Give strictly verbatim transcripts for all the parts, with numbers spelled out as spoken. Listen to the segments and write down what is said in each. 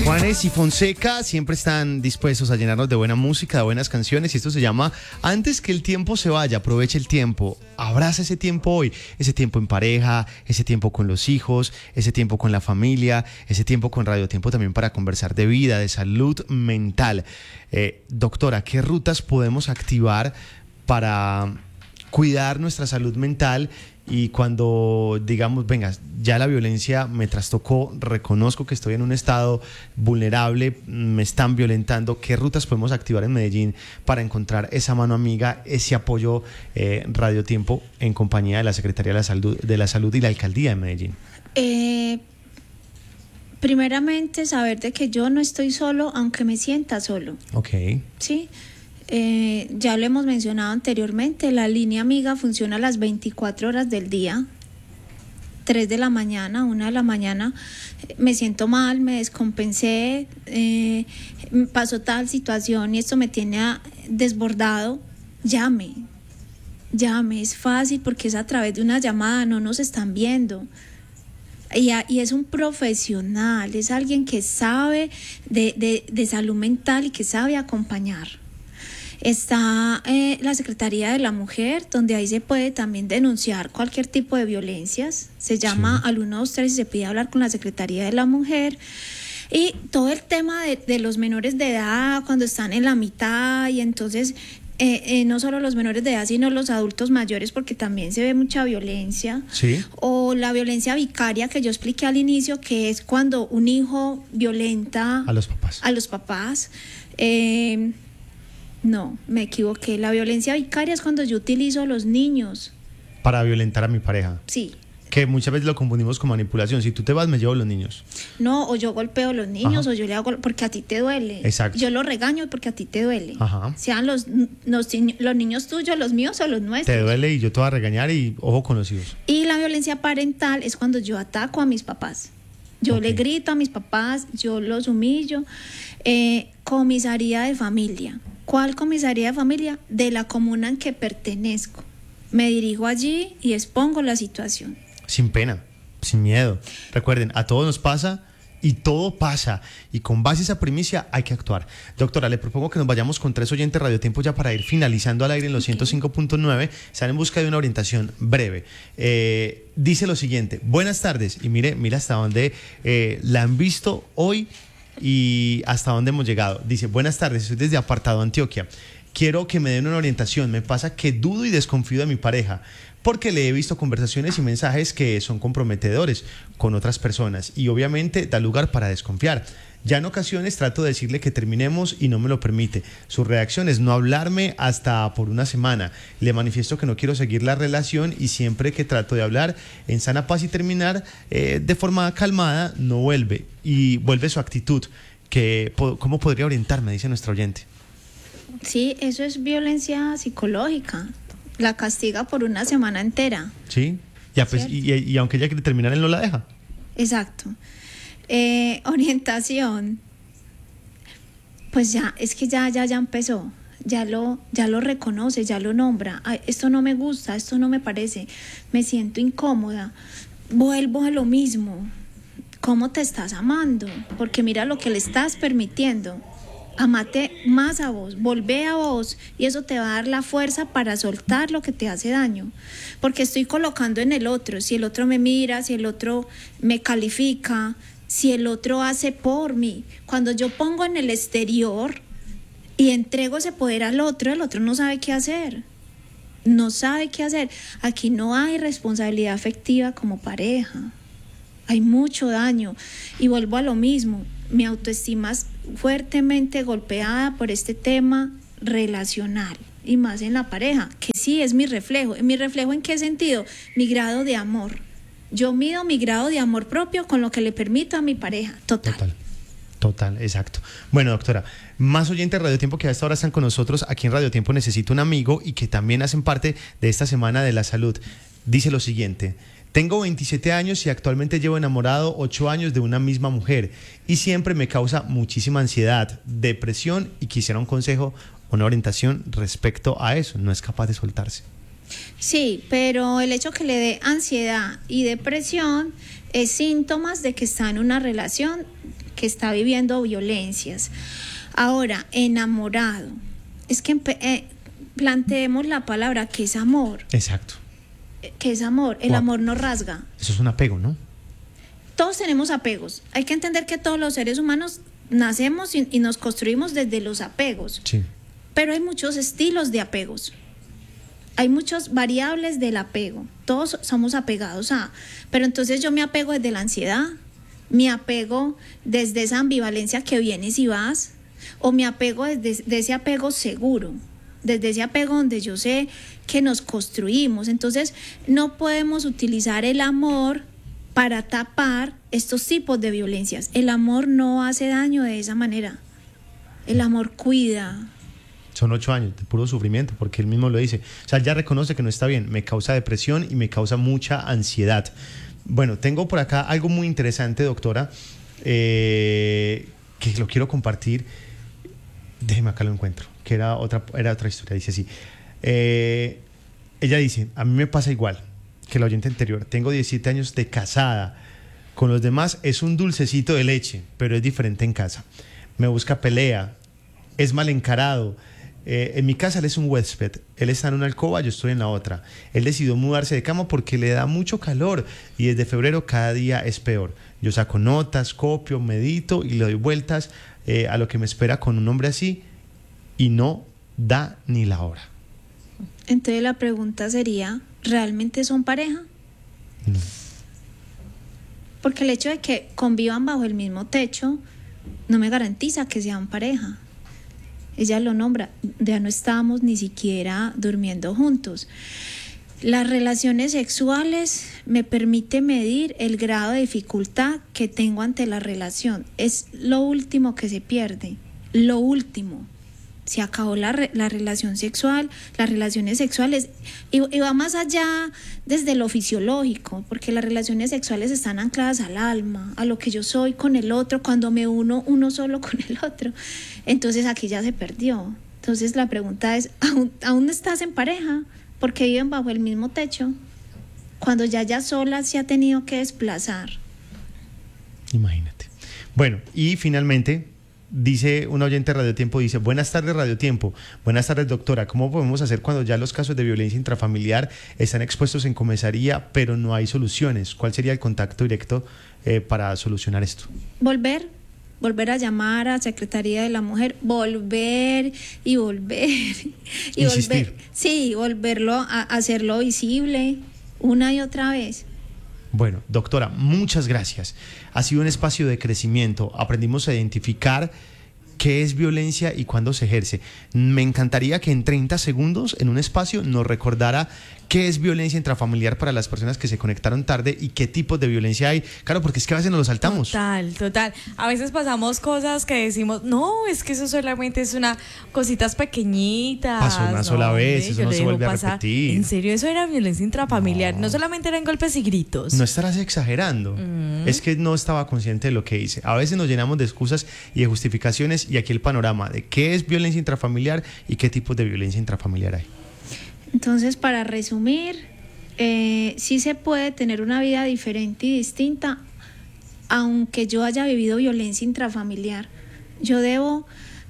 Juanes y Fonseca siempre están dispuestos a llenarnos de buena música, de buenas canciones, y esto se llama Antes que el tiempo se vaya. Aprovecha el tiempo, abraza ese tiempo hoy, ese tiempo en pareja, ese tiempo con los hijos, ese tiempo con la familia, ese tiempo con Radio Tiempo también para conversar de vida, de salud mental. Eh, doctora, ¿qué rutas podemos activar para cuidar nuestra salud mental? Y cuando digamos, venga, ya la violencia me trastocó, reconozco que estoy en un estado vulnerable, me están violentando, ¿qué rutas podemos activar en Medellín para encontrar esa mano amiga, ese apoyo eh, Radio Tiempo en compañía de la Secretaría de la Salud, de la Salud y la Alcaldía de Medellín? Eh, primeramente, saber de que yo no estoy solo, aunque me sienta solo. Ok. Sí. Eh, ya lo hemos mencionado anteriormente, la línea amiga funciona a las veinticuatro horas del día, tres de la mañana, una de la mañana, me siento mal, me descompensé, eh, pasó tal situación y esto me tiene a, desbordado, llame, llame, es fácil porque es a través de una llamada, no nos están viendo. Y, a, y es un profesional, es alguien que sabe de, de, de salud mental y que sabe acompañar. Está eh, la Secretaría de la Mujer, donde ahí se puede también denunciar cualquier tipo de violencias. Se llama sí. al uno dos tres y se pide hablar con la Secretaría de la Mujer. Y todo el tema de, de los menores de edad, cuando están en la mitad, y entonces eh, eh, no solo los menores de edad, sino los adultos mayores, porque también se ve mucha violencia. Sí. O la violencia vicaria que yo expliqué al inicio, que es cuando un hijo violenta a los papás. A los papás. Eh, No, me equivoqué. La violencia vicaria es cuando yo utilizo a los niños para violentar a mi pareja. Sí. Que muchas veces lo confundimos con manipulación. Si tú te vas, me llevo los niños. No, o yo golpeo a los niños. Ajá. O yo le hago porque a ti te duele. Exacto. Yo lo regaño porque a ti te duele. Ajá. Sean los, los, los niños tuyos, los míos o los nuestros. Te duele y yo te voy a regañar y ojo con los hijos. Y la violencia parental es cuando yo ataco a mis papás. Yo okay. le grito a mis papás, yo los humillo. Eh, comisaría de familia. ¿Cuál comisaría de familia? De la comuna en que pertenezco. Me dirijo allí y expongo la situación. Sin pena, sin miedo. Recuerden, a todos nos pasa y todo pasa. Y con base a esa primicia hay que actuar. Doctora, le propongo que nos vayamos con tres oyentes Radio Tiempo ya para ir finalizando al aire en los okay. ciento cinco punto nueve. Están en busca de una orientación breve. Eh, dice lo siguiente: buenas tardes. Y mire, mira hasta dónde eh, la han visto hoy y hasta dónde hemos llegado. Dice, buenas tardes, soy desde Apartado, Antioquia. Quiero que me den una orientación. Me pasa que dudo y desconfío de mi pareja porque le he visto conversaciones y mensajes que son comprometedores con otras personas y obviamente da lugar para desconfiar. Ya en ocasiones trato de decirle que terminemos y no me lo permite. Su reacción es no hablarme hasta por una semana. Le manifiesto que no quiero seguir la relación y siempre que trato de hablar en sana paz y terminar eh, de forma calmada, no vuelve y vuelve su actitud. Que, ¿cómo podría orientarme? Dice nuestra oyente. Sí, eso es violencia psicológica. La castiga por una semana entera. Sí, ya, pues, y, y, y aunque ella quiere terminar, él no la deja. Exacto. Eh, orientación, pues ya, es que ya, ya, ya empezó, ya lo, ya lo reconoce, ya lo nombra. Ay, esto no me gusta, esto no me parece, me siento incómoda, vuelvo a lo mismo. ¿Cómo te estás amando? Porque mira lo que le estás permitiendo. Amate más a vos, volvé a vos y eso te va a dar la fuerza para soltar lo que te hace daño. Porque estoy colocando en el otro, si el otro me mira, si el otro me califica, si el otro hace por mí. Cuando yo pongo en el exterior y entrego ese poder al otro, el otro no sabe qué hacer. No sabe qué hacer. Aquí no hay responsabilidad afectiva como pareja. Hay mucho daño. Y vuelvo a lo mismo. Mi autoestima es fuertemente golpeada por este tema relacional. Y más en la pareja, que sí es mi reflejo. ¿Mi reflejo en qué sentido? Mi grado de amor. Yo mido mi grado de amor propio con lo que le permito a mi pareja. Total. Total, total, exacto. Bueno, doctora, más oyentes de Radio Tiempo que a esta hora están con nosotros aquí en Radio Tiempo Necesito un Amigo y que también hacen parte de esta Semana de la Salud. Dice lo siguiente: tengo veintisiete años y actualmente llevo enamorado ocho años de una misma mujer y siempre me causa muchísima ansiedad, depresión y quisiera un consejo, una orientación respecto a eso. No es capaz de soltarse. Sí, pero el hecho que le dé ansiedad y depresión es síntomas de que está en una relación que está viviendo violencias. Ahora, enamorado. Es que eh, planteemos la palabra que es amor. Exacto. ¿Qué es amor? El Wow. amor no rasga. Eso es un apego, ¿no? Todos tenemos apegos. Hay que entender que todos los seres humanos nacemos y, y nos construimos desde los apegos. Sí. Pero hay muchos estilos de apegos. Hay muchas variables del apego. Todos somos apegados a. Pero entonces yo me apego desde la ansiedad, me apego desde esa ambivalencia que vienes y vas, o me apego desde de ese apego seguro, desde ese apego donde yo sé que nos construimos. Entonces no podemos utilizar el amor para tapar estos tipos de violencias. El amor no hace daño de esa manera. El amor cuida. Son ocho años de puro sufrimiento, porque él mismo lo dice. O sea, ya reconoce que no está bien, me causa depresión y me causa mucha ansiedad. Bueno, tengo por acá algo muy interesante, doctora, eh, que lo quiero compartir. Déjeme acá lo encuentro, que era otra, era otra historia. Dice así, eh, ella dice, a mí me pasa igual que la oyente anterior. Tengo diecisiete años de casada. Con los demás es un dulcecito de leche, pero es diferente en casa. Me busca pelea, es mal encarado. Eh, en mi casa él es un huésped, él está en una alcoba, yo estoy en la otra. Él decidió mudarse de cama porque le da mucho calor y desde febrero cada día es peor. Yo saco notas, copio, medito y le doy vueltas eh, a lo que me espera con un hombre así y no da ni la hora. Entonces la pregunta sería, ¿realmente son pareja? No. Porque el hecho de que convivan bajo el mismo techo no me garantiza que sean pareja. Ella lo nombra, ya no estábamos ni siquiera durmiendo juntos. Las relaciones sexuales me permiten medir el grado de dificultad que tengo ante la relación. Es lo último que se pierde, lo último. Se acabó la, re- la relación sexual, las relaciones sexuales, y, y va más allá desde lo fisiológico, porque las relaciones sexuales están ancladas al alma, a lo que yo soy con el otro, cuando me uno uno solo con el otro. Entonces aquí ya se perdió. Entonces la pregunta es, ¿aún, aún estás en pareja? Porque viven bajo el mismo techo, cuando ya ya sola se ha tenido que desplazar. Imagínate. Bueno, y finalmente dice un oyente de Radio Tiempo, dice, buenas tardes Radio Tiempo, buenas tardes doctora, ¿cómo podemos hacer cuando ya los casos de violencia intrafamiliar están expuestos en comisaría pero no hay soluciones? ¿Cuál sería el contacto directo eh, para solucionar esto? Volver, volver a llamar a Secretaría de la Mujer, volver y volver y Insistir. volver, sí, volverlo a hacerlo visible una y otra vez. Bueno, doctora, muchas gracias. Ha sido un espacio de crecimiento. Aprendimos a identificar qué es violencia y cuándo se ejerce. Me encantaría que en treinta segundos, en un espacio, nos recordara qué es violencia intrafamiliar para las personas que se conectaron tarde y qué tipos de violencia hay. Claro, porque es que a veces nos lo saltamos. Total, total. A veces pasamos cosas que decimos, no, es que eso solamente es una cositas pequeñitas. Pasó una no, sola vez, hombre, eso yo no le se dejo vuelve a pasar. repetir. En serio, eso era violencia intrafamiliar. No, No. solamente eran golpes y gritos. No estarás exagerando. Mm. Es que no estaba consciente de lo que hice. A veces nos llenamos de excusas y de justificaciones y aquí el panorama de qué es violencia intrafamiliar y qué tipos de violencia intrafamiliar hay. Entonces, para resumir, eh, sí se puede tener una vida diferente y distinta, aunque yo haya vivido violencia intrafamiliar. Yo debo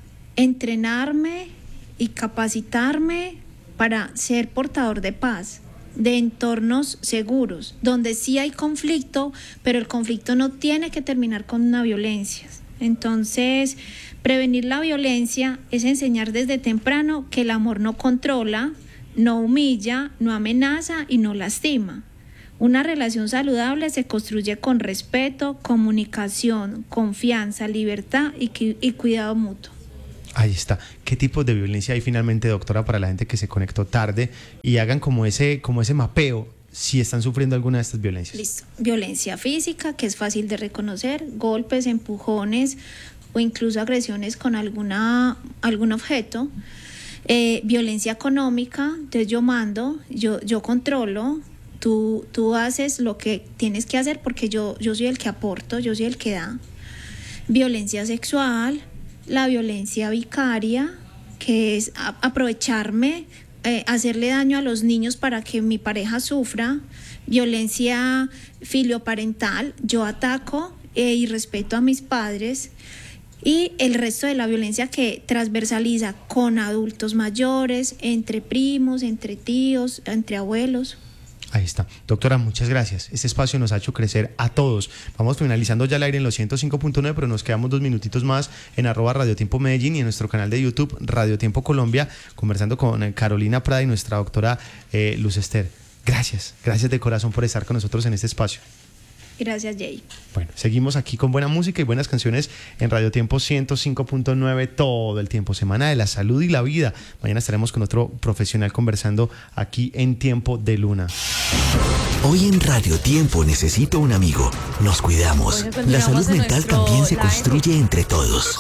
entrenarme y capacitarme para ser portador de paz, de entornos seguros, donde sí hay conflicto, pero el conflicto no tiene que terminar con una violencia. Entonces, prevenir la violencia es enseñar desde temprano que el amor no controla, no humilla, no amenaza y no lastima. Una relación saludable se construye con respeto, comunicación, confianza, libertad y, y cuidado mutuo. Ahí está. ¿Qué tipos de violencia hay finalmente, doctora, para la gente que se conectó tarde y hagan como ese, como ese mapeo si están sufriendo alguna de estas violencias? Listo. Violencia física, que es fácil de reconocer, golpes, empujones o incluso agresiones con alguna, algún objeto. Eh, violencia económica, entonces yo mando, yo, yo controlo, tú, tú haces lo que tienes que hacer porque yo, yo soy el que aporto, yo soy el que da. Violencia sexual, la violencia vicaria, que es a, aprovecharme, eh, hacerle daño a los niños para que mi pareja sufra. Violencia filioparental, yo ataco eh, y respeto a mis padres, y el resto de la violencia que transversaliza con adultos mayores, entre primos, entre tíos, entre abuelos. Ahí está. Doctora, muchas gracias. Este espacio nos ha hecho crecer a todos. Vamos finalizando ya el aire en los ciento cinco punto nueve, pero nos quedamos dos minutitos más en arroba Radio Tiempo Medellín y en nuestro canal de YouTube Radio Tiempo Colombia, conversando con Carolina Prada y nuestra doctora eh, Luz Esther. Gracias, gracias de corazón por estar con nosotros en este espacio. Gracias, Jay. Bueno, seguimos aquí con buena música y buenas canciones en Radio Tiempo ciento cinco punto nueve todo el tiempo, Semana de la Salud y la Vida. Mañana estaremos con otro profesional conversando aquí en Tiempo de Luna. Hoy en Radio Tiempo Necesito un Amigo. Nos cuidamos. Bueno, La salud continuamos en mental nuestro también se live. construye entre todos.